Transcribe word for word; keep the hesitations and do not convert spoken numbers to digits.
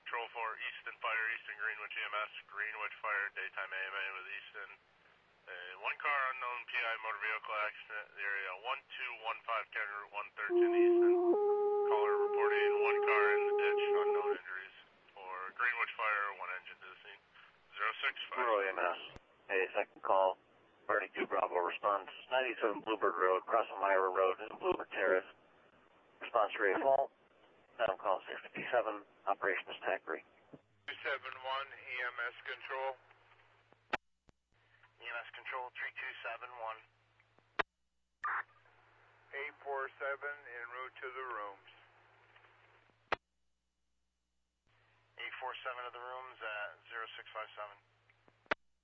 Control for Easton Fire, Easton Greenwich E M S, Greenwich Fire, daytime A M A with Easton. Uh, one car unknown P I motor vehicle accident, the area one two one five County Route one thirteen Easton. Caller reporting one car in the ditch, unknown injuries. For Greenwich Fire, one engine to the scene. zero six five. Rural E M S. Hey, second call. Bernie two Bravo response. ninety-seven Bluebird Road, crossing Myra Road, and Bluebird Terrace. Response rate fault. Down call six fifty-seven. Operation is TAC three. two seven one E M S control. E M S control three two seven one. eight four seven en route to the rooms. eight four seven to the rooms at zero six five seven.